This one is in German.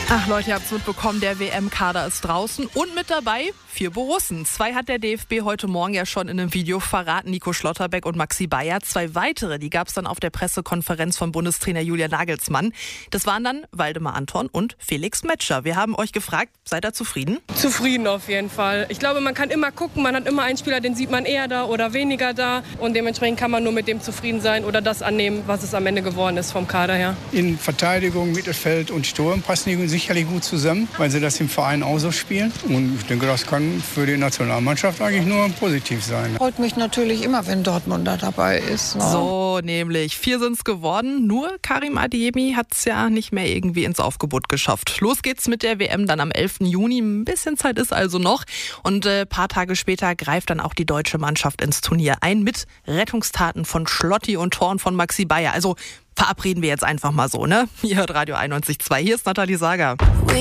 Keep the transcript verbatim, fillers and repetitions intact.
Ach Leute, ihr habt's mitbekommen, der W M-Kader ist draußen und mit dabei vier Borussen. Zwei hat der D F B heute Morgen ja schon in einem Video verraten, Nico Schlotterbeck und Maxi Bayer. Zwei weitere, die gab's dann auf der Pressekonferenz von Bundestrainer Julian Nagelsmann. Das waren dann Waldemar Anton und Felix Metscher. Wir haben euch gefragt, seid ihr zufrieden? Zufrieden auf jeden Fall. Ich glaube, man kann immer gucken, man hat immer einen Spieler, den sieht man eher da oder weniger da. Und dementsprechend kann man nur mit dem zufrieden sein oder das annehmen, was es am Ende geworden ist vom Kader her. In Verteidigung, Mittelfeld und Sturm passen die sicherlich gut zusammen, weil sie das im Verein auch so spielen. Und ich denke, das kann für die Nationalmannschaft eigentlich nur positiv sein. Freut mich natürlich immer, wenn Dortmund da dabei ist. Ne? So, nämlich. Vier sind's geworden. Nur Karim Adeyemi hat's ja nicht mehr irgendwie ins Aufgebot geschafft. Los geht's mit der W M dann am elften Juni. Ein bisschen Zeit ist also noch. Und ein äh, paar Tage später greift dann auch die deutsche Mannschaft ins Turnier ein mit Rettungstaten von Schlotti und Toren von Maxi Bayer. Also verabreden wir jetzt einfach mal so, ne? Ihr hört Radio einundneunzig Komma zwei. Hier ist Nathalie Sager.